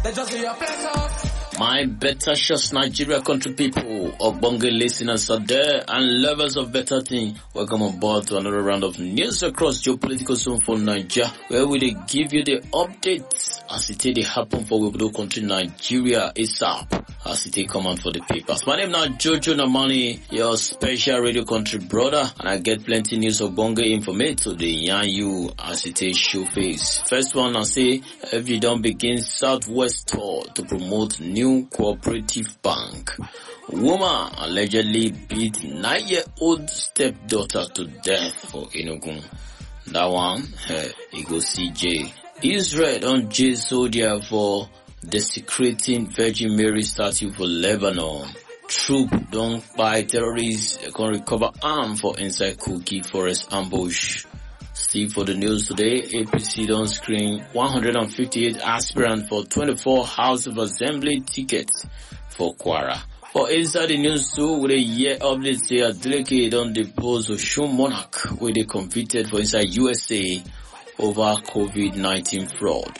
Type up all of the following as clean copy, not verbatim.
My better shots, Nigeria country people, Ogbonge listeners are there and lovers of better things. Welcome on board to another round of news across geopolitical zone for Nigeria, where we give you the updates as it happen for Wibudo country Nigeria ASAP. As it come out for the papers. My name now Jojo Namani, your special radio country brother, and I get plenty news of Bonga informate to the yarn you as it is show face. First one I say, if you don't begin Southwest tour to promote new cooperative bank. Woman allegedly beat 9-year-old stepdaughter to death for Enugu. That one, Ego CJ. Israel on J soldier for desecrating Virgin Mary statue for Lebanon. Troop don't buy terrorists can recover arm for inside Kogi forest ambush. Steve for the news today, APC don't screen 158 aspirants for 24 House of Assembly tickets for Kwara. For inside the news too, with a year update say Adeleke don't depose Oshun monarch where they convicted for inside USA over COVID-19 fraud.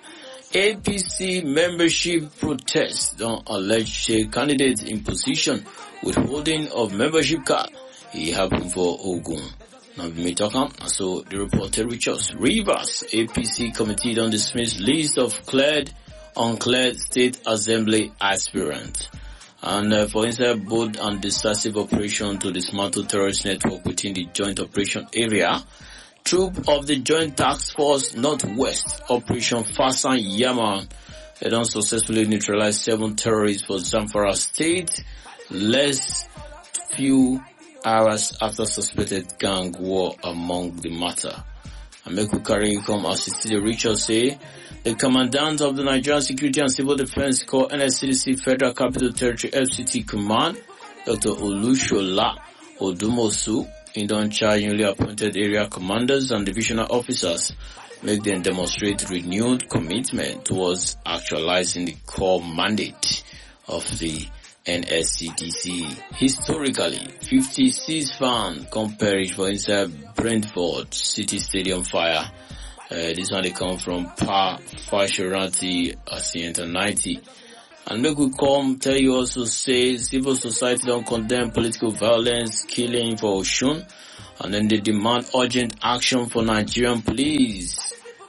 APC membership protest don't allege candidates in position withholding of membership card. It happened for Ogun. Now we may talk on, so the reporter reaches Rivers. APC committee don't dismiss list of uncleared state assembly aspirants. And for inside bold and decisive operation to dismantle terrorist network within the joint operation area. Troop of the Joint Task Force Northwest Operation Fasan Yaman, they don't successfully neutralize 7 terrorists for Zamfara State, less few hours after suspected gang war among the matter. Ameku Karikom assisted the Richard say, the commandant of the Nigerian Security and Civil Defense Corps NSCDC Federal Capital Territory FCT Command, Dr. Olushola Odumosu, in don't charge newly appointed area commanders and divisional officers, make them demonstrate renewed commitment towards actualizing the core mandate of the NSCDC. Historically, 56 fans come perish for inside Brentford City Stadium fire. This one they come from Pa Fashiranti Asienta 90. And make we come tell you also say civil society don't condemn political violence, killing for Oshun, and then they demand urgent action for Nigerian police.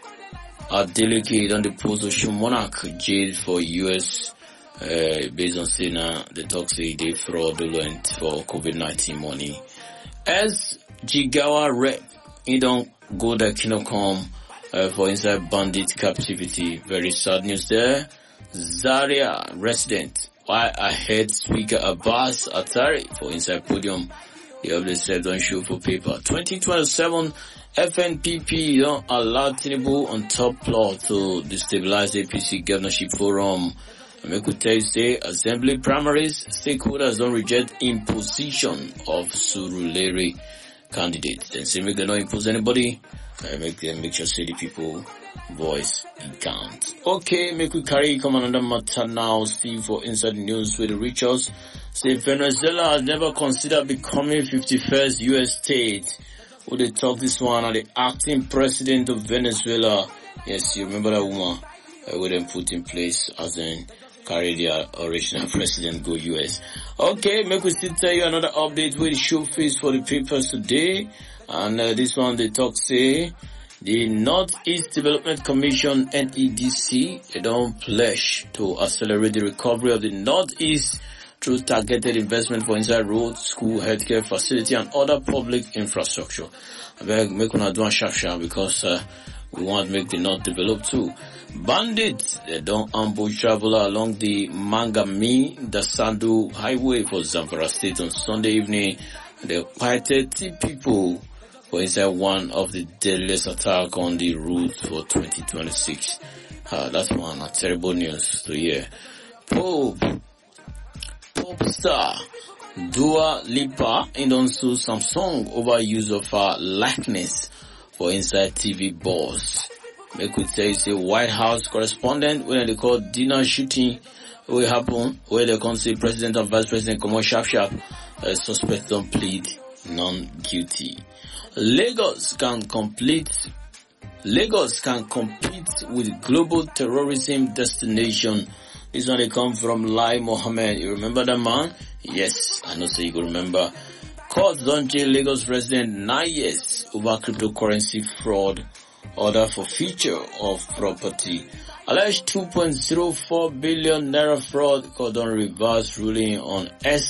Adeleke on the post Oshun monarch jailed for US based on saying the talk say they fraudulent for COVID-19 money. As Jigawa rep, he don't go the Kinocom for inside bandit captivity. Very sad news there. Zaria resident, why I heard Speaker Abbas Atari for inside podium. The update said don't show for paper. 2027 FNPP don't allow Tinubu on top plot to destabilize APC governorship forum. I could tell you say assembly primaries, stakeholders don't reject imposition of Surulere candidates. Then say make them not impose anybody. Make sure say the people voice it count. Okay, make we carry come another matter now. Steve for inside the news with the Richards. Say Venezuela has never considered becoming 51st US state. Would they talk this one at the acting president of Venezuela? Yes, you remember that woman with them put in place as in carry their original president go US. Okay, make we still tell you another update with the show face for the papers today. And this one they talk say the Northeast Development Commission NEDC they don't pledge to accelerate the recovery of the Northeast through targeted investment for inside roads, school, healthcare facility and other public infrastructure. I beg make una do a sharp because we want to make the North develop too. Bandits they don't ambush traveler along the Mangami Dasandu highway for Zamfara State on Sunday evening. They occupied 30 people for inside one of the deadliest attack on the route for 2026. That's one terrible news to hear. Pop star Dua Lipa and also Samsung over use of her likeness for inside TV boss. Make we tell you say White House correspondent when they call dinner shooting will happen where they can say President and Vice President come on sharp suspect don't plead non-guilty. Lagos can complete Lagos can compete with global terrorism destination. This one they come from Lai Mohammed. You remember that man? Yes, I know so you can remember. Court don't jail Lagos resident 9 years over cryptocurrency fraud. Order for forfeiture of property. Alleged 2.04 billion naira fraud. Court don't reverse ruling on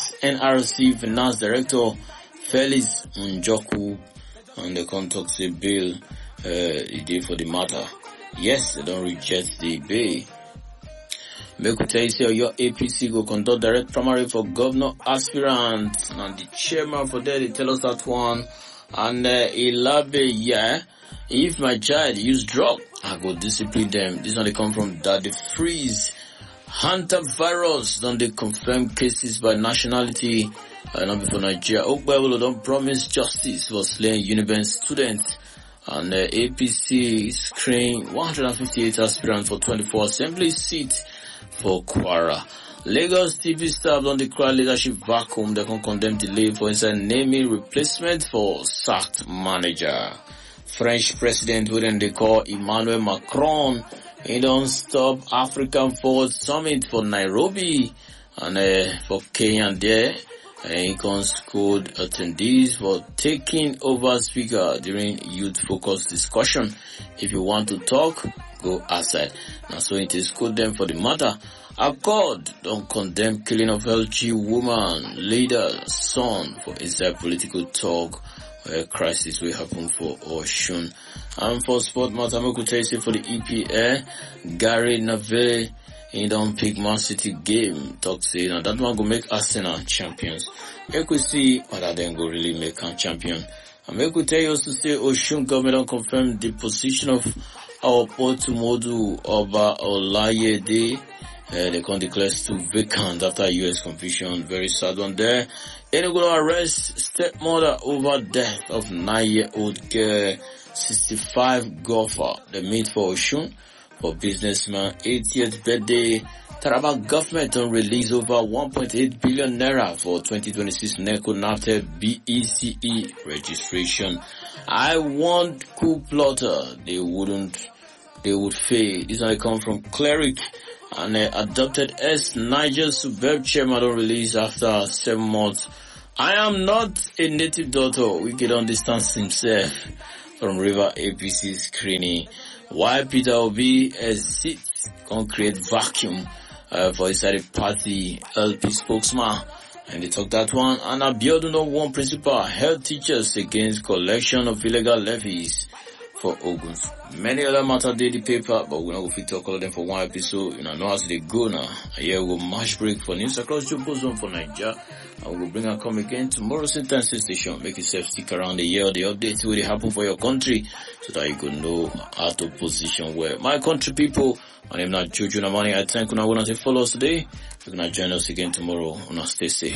SNRC Finance Director Felix Njoku on the conduct a bill. The day for the matter. Yes, they don't reject the bail. Make we tell you, say your APC go conduct direct primary for governor aspirant, and the chairman for there they tell us that one. And Elabe, yeah, if my child use drug, I go discipline them. This one they come from Daddy Freeze. Hunter virus, don't they confirm cases by nationality? Not before Nigeria. Okwebolo don't promise justice for slaying Uniben students. And the APC screen 158 aspirants for 24 assembly seats for Kwara. Lagos TV staff on the crowd leadership vacuum. They can condemn delay for inside naming replacement for sacked manager. French president who then they call Emmanuel Macron. He don't stop African Forward Summit for Nairobi and for Kenya there. Econ scored attendees for taking over speaker during youth-focused discussion. If you want to talk, go outside. Now, so it is called them for the matter. Accord don't condemn killing of LG woman, leader, son for inside political talk. Crisis will happen for Oshun. And for sport matter, I could tell you for the EPL, Gary Neville. He don't pick Man City game. Talk say now that one go make Arsenal champions. Make we see whether they go really make a champion. And make we tell you also say Oshun government don't confirm the position of our Portumodu Oba Olayede. They can declare still vacant after US conviction. Very sad one there. Any go arrest stepmother over death of 9-year-old girl. 65 golfer. They meet for Oshun. For businessman 80th birthday, Taraba government on release over 1.8 billion naira for 2026 NECO NAFTA BECE registration. I want coup plotter. They would fail. This one come from Cleric and adopted S. Niger Suburb chairman on release after 7 months. I am not a native daughter. We can understand himself from River APC screening. Why Peter Obi sits can create vacuum for inside the party LP spokesman, and they talk that one. And Abiodun don't want principal held teachers against collection of illegal levies for Oguns. Many other matter did the paper, but we're not going to talk all of them for one episode. You know as they go now. Here we'll match break for news across the zone for Nigeria. And we'll bring a come again tomorrow same time same station. Make yourself stick around the year, the updates will happen for your country so that you can know how to position where. My country people, my name is Jojo Namani. I thank you now to follow us today. You're going to join us again tomorrow. Stay safe.